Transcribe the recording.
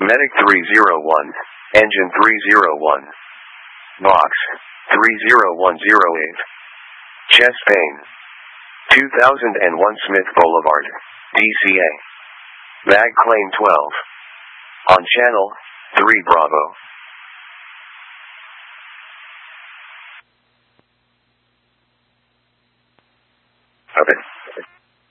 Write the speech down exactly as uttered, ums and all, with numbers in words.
Medic three zero one, Engine three zero one. Box, three zero one zero eight. Chest pain. two thousand one Smith Boulevard, D C A. Bag claim twelve. On channel, three Bravo. Okay.